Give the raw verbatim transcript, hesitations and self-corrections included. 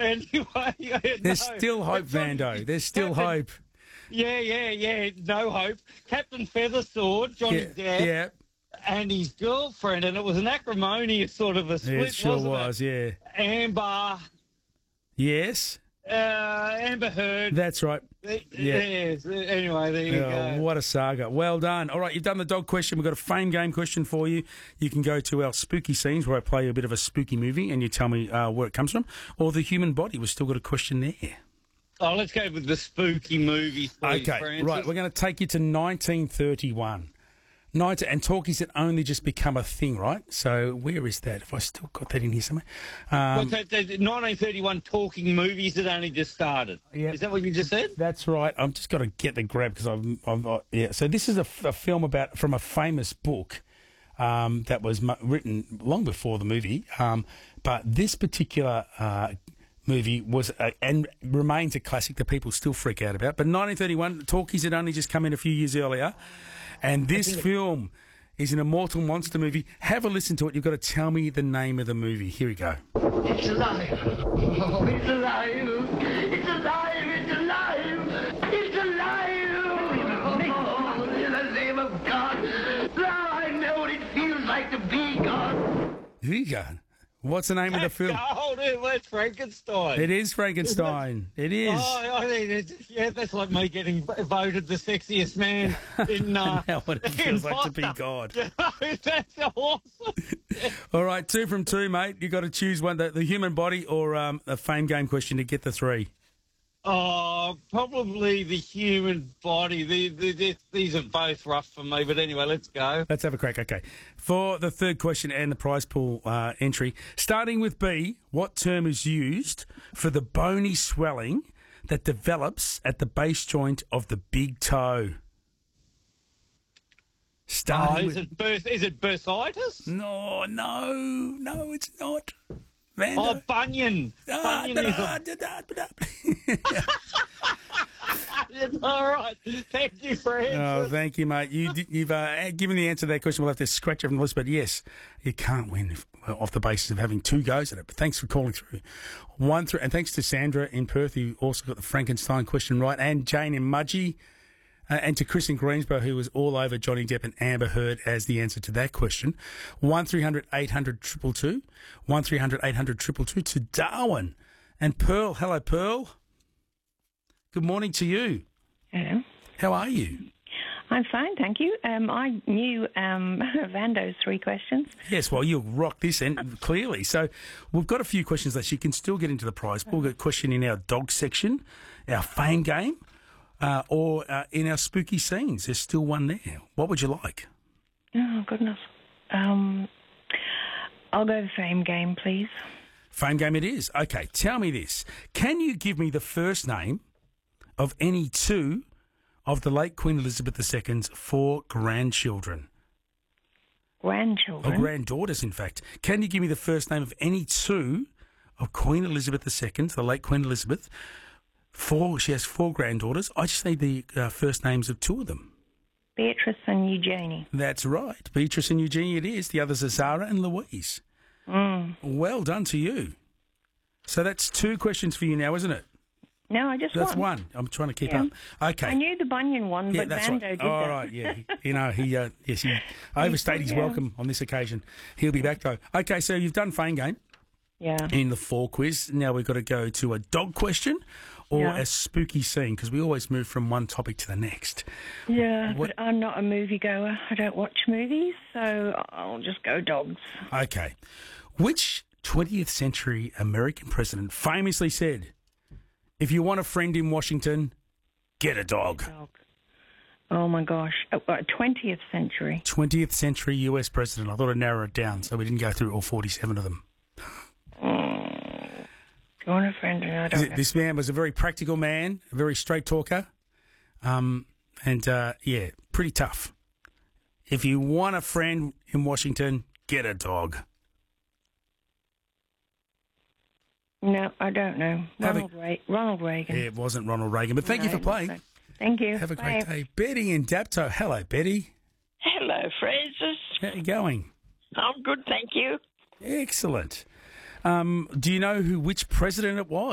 Anyway, yeah, There's no. still hope, But Johnny- Vando. There's still Captain- hope. Yeah, yeah, yeah. No hope. Captain Feathersword, Johnny Yeah, Depp, yeah, and his girlfriend, and it was an acrimonious sort of a split, it sure wasn't was. Yeah. it? Amber, Yes, uh, Amber Heard. that's right. Yeah. Yeah. Yes. Anyway, there you Oh, go. what a saga. Well done. All right, you've done the dog question. We've got a fame game question for you. You can go to our spooky scenes where I play a bit of a spooky movie and you tell me uh, where it comes from. Or the human body. We've still got a question there. Oh, let's go with the spooky movies, please, Okay, Francis. right. We're going to take you to nineteen thirty-one. nineteen, and talkies had only just become a thing, right? So where is that? Have I still got that in here somewhere? Um, Well, so, so nineteen thirty-one talking movies that only just started. Yeah. Is that what you just said? That's right. I've just got to get the grab because I've, I've uh, yeah. So this is a, f- a film about from a famous book um, that was mu- written long before the movie. Um, but this particular uh, movie was a, and remains a classic that people still freak out about. But nineteen thirty-one, talkies had only just come in a few years earlier, and this film is an immortal monster movie. Have a listen to it. You've got to tell me the name of the movie. Here we go. It's alive. Oh, it's alive. It's alive. It's alive. It's alive. Oh, in the name of God. Now I know what it feels like to be God. Here you go. What's the name of the film? Oh, dude, that's Frankenstein. It is Frankenstein. It is. Oh, I mean, it's, yeah, that's like me getting voted the sexiest man in. Uh, Now what it feels like to be Foster. God. You know, that's awesome. All right, two from two, mate. You got to choose one: the, the human body or um, a fame game question to get the three. Oh, probably the human body. The, the, the, these are both rough for me, but anyway, let's go. Let's have a crack. Okay, for the third question and the prize pool uh, entry, starting with B, what term is used for the bony swelling that develops at the base joint of the big toe? Oh, Starting is with it burst, is it bursitis? no, no, no, it's not. Vando. Oh, bunion. Ah, Bunion is da, a... da, da, da, da. It's all right. Thank you, Francis. Oh, thank you, mate. You, did- you've uh, given the answer to that question. We'll have to scratch it from the list, but yes, you can't win if, uh, off the basis of having two goes at it. But thanks for calling through. One through, and thanks to Sandra in Perth, who also got the Frankenstein question right, and Jane in Mudgee, uh, and to Chris in Greensboro, who was all over Johnny Depp and Amber Heard as the answer to that question. One three hundred eight hundred triple two, one three hundred eight hundred triple two to Darwin and Pearl. Hello, Pearl. Good morning to you. Hello. How are you? I'm fine, thank you. Um, I knew um, Vando's three questions. Yes, well, you'll rock this end clearly. So we've got a few questions that you can still get into the prize pool. We've got a question in our dog section, our fame game, uh, or uh, in our spooky scenes. There's still one there. What would you like? Oh, goodness. Um, I'll go the fame game, please. Fame game it is. Okay, tell me this. Can you give me the first name of any two of the late Queen Elizabeth the Second's four grandchildren? Grandchildren? Or granddaughters, in fact. Can you give me the first name of any two of Queen Elizabeth the Second, the late Queen Elizabeth? Four. She has four granddaughters. I just need the uh, first names of two of them. Beatrice and Eugenie. That's right. Beatrice and Eugenie it is. The others are Zara and Louise. Mm. Well done to you. So that's two questions for you now, isn't it? No, I just That's won. one. I'm trying to keep Yeah. up. Okay. I knew the bunion one, Yeah, but that's Vando right. did All that. right, yeah. He- You know, he uh, yes, he overstayed his Yeah. welcome on this occasion. He'll be back though. Okay, so you've done fame game Yeah. in the four quiz. Now we've got to go to a dog question or Yeah. a spooky scene because we always move from one topic to the next. Yeah, What- but I'm not a moviegoer. I don't watch movies, so I'll just go dogs. Okay. Which twentieth century American president famously said, "If you want a friend in Washington, get a dog"? Dog. Oh, my gosh. Oh, uh, twentieth century. twentieth century U S president. I thought I'd narrow it down so we didn't go through all forty-seven of them. Mm. Do you want a friend? I don't know. This man was a very practical man, a very straight talker, um, and uh, yeah, pretty tough. If you want a friend in Washington, get a dog. No, I don't know. Have a- Ronald, Re- Ronald Reagan. Yeah, it wasn't Ronald Reagan, but thank you for No, playing. no. Thank you. Have a Bye. great day. Betty in Dapto. Hello, Betty. Hello, Francis. How you going? I'm good, thank you. Excellent. Um, do you know who which president it was?